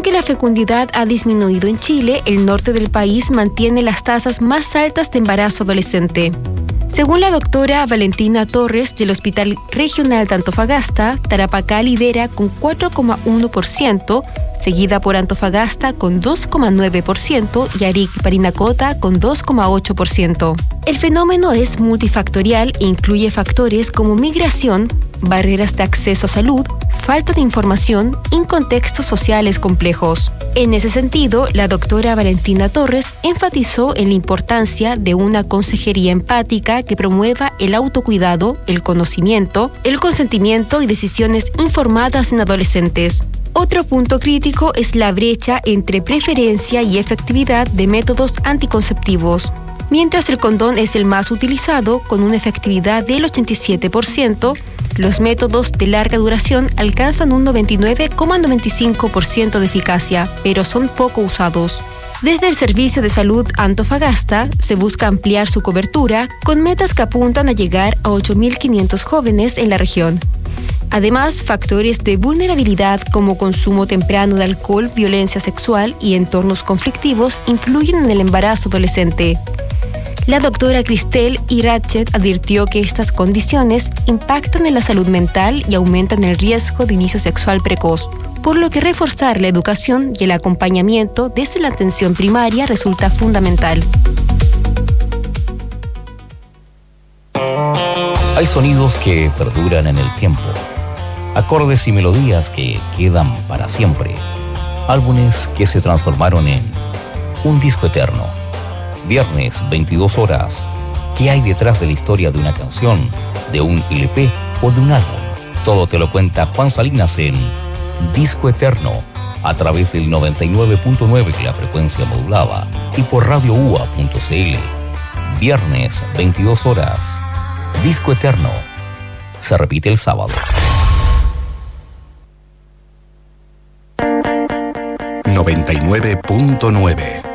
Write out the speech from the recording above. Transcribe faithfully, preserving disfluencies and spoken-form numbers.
Aunque la fecundidad ha disminuido en Chile, el norte del país mantiene las tasas más altas de embarazo adolescente. Según la doctora Valentina Torres del Hospital Regional de Antofagasta, Tarapacá lidera con cuatro coma uno por ciento, seguida por Antofagasta con dos coma nueve por ciento y Arica y Parinacota con dos coma ocho por ciento. El fenómeno es multifactorial e incluye factores como migración, barreras de acceso a salud, falta de información y contextos sociales complejos. En ese sentido, la doctora Valentina Torres enfatizó en la importancia de una consejería empática que promueva el autocuidado, el conocimiento, el consentimiento y decisiones informadas en adolescentes. Otro punto crítico es la brecha entre preferencia y efectividad de métodos anticonceptivos. Mientras el condón es el más utilizado, con una efectividad del ochenta y siete por ciento, los métodos de larga duración alcanzan un noventa y nueve coma noventa y cinco por ciento de eficacia, pero son poco usados. Desde el Servicio de Salud Antofagasta se busca ampliar su cobertura con metas que apuntan a llegar a ocho mil quinientos jóvenes en la región. Además, factores de vulnerabilidad como consumo temprano de alcohol, violencia sexual y entornos conflictivos influyen en el embarazo adolescente. La doctora Cristel Irachet advirtió que estas condiciones impactan en la salud mental y aumentan el riesgo de inicio sexual precoz, por lo que reforzar la educación y el acompañamiento desde la atención primaria resulta fundamental. Hay sonidos que perduran en el tiempo, acordes y melodías que quedan para siempre, álbumes que se transformaron en un disco eterno. Viernes, veintidós horas. ¿Qué hay detrás de la historia de una canción, de un L P o de un álbum? Todo te lo cuenta Juan Salinas en Disco Eterno, a través del noventa y nueve punto nueve de la frecuencia modulada y por radio u a punto c l. Viernes, veintidós horas. Disco Eterno. Se repite el sábado. noventa y nueve punto nueve